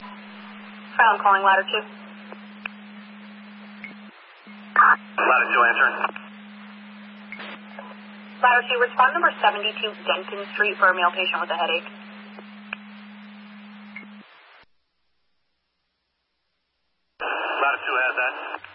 Hi, I'm calling ladder 2. Ladder 2 answering. Ladder 2, respond number 72 Denton Street for a male patient with a headache. Ladder 2 has that.